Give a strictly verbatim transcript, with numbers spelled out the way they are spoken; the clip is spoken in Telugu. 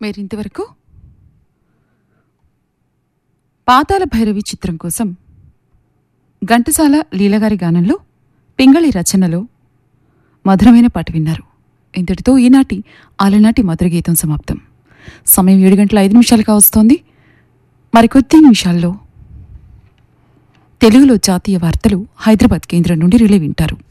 మీరింతవరకు పాతాళ భైరవి చిత్రం కోసం ఘంటసాల లీలగారి గానంలో పింగళి రచనలో మధురమైన పాట విన్నారు. ఇంతటితో ఈనాటి ఆలనాటి మధుర గీతం సమాప్తం. సమయం ఏడు గంటల ఐదు నిమిషాలుగా వస్తోంది. మరికొద్ది నిమిషాల్లో తెలుగులో జాతీయ వార్తలు హైదరాబాద్ కేంద్రం నుండి రిలే వింటారు.